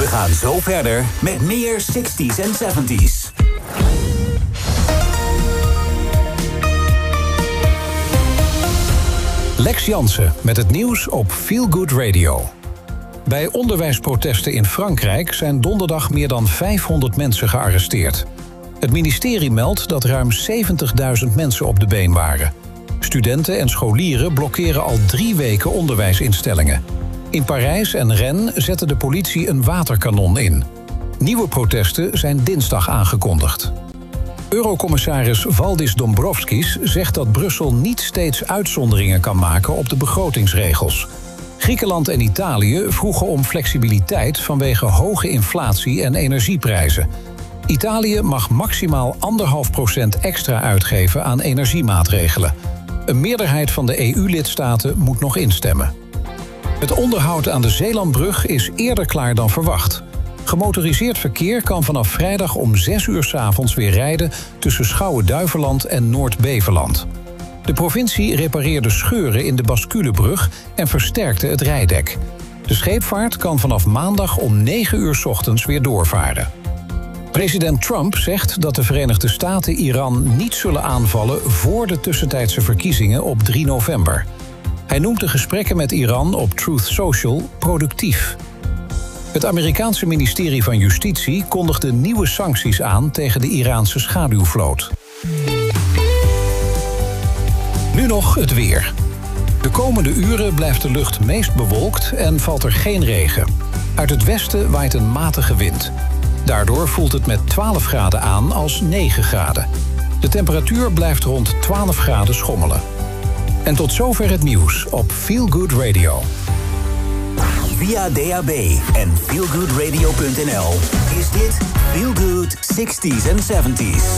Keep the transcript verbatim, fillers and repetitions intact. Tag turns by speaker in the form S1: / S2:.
S1: gaan zo verder met meer zestig's en zeventig's.
S2: Lex Jansen met het nieuws op Feel Good Radio. Bij onderwijsprotesten in Frankrijk zijn donderdag meer dan vijfhonderd mensen gearresteerd. Het ministerie meldt dat ruim zeventigduizend mensen op de been waren. Studenten en scholieren blokkeren al drie weken onderwijsinstellingen. In Parijs en Rennes zette de politie een waterkanon in. Nieuwe protesten zijn dinsdag aangekondigd. Eurocommissaris Valdis Dombrovskis zegt dat Brussel niet steeds uitzonderingen kan maken op de begrotingsregels. Griekenland en Italië vroegen om flexibiliteit vanwege hoge inflatie en energieprijzen. Italië mag maximaal anderhalf procent extra uitgeven aan energiemaatregelen. Een meerderheid van de E U-lidstaten moet nog instemmen. Het onderhoud aan de Zeelandbrug is eerder klaar dan verwacht. Gemotoriseerd verkeer kan vanaf vrijdag om zes uur 's avonds weer rijden tussen Schouwen-Duiveland en Noord-Beveland. De provincie repareerde scheuren in de Basculebrug en versterkte het rijdek. De scheepvaart kan vanaf maandag om negen uur 's ochtends weer doorvaren. President Trump zegt dat de Verenigde Staten Iran niet zullen aanvallen voor de tussentijdse verkiezingen op drie november. Hij noemt de gesprekken met Iran op Truth Social productief. Het Amerikaanse ministerie van Justitie kondigde nieuwe sancties aan tegen de Iraanse schaduwvloot. Nu nog het weer. De komende uren blijft de lucht meest bewolkt en valt er geen regen. Uit het westen waait een matige wind. Daardoor voelt het met twaalf graden aan als negen graden. De temperatuur blijft rond twaalf graden schommelen. En tot zover het nieuws op Feel Good Radio.
S1: Via D A B en feel good radio punt n l is dit Feel Good zestig's en zeventig's.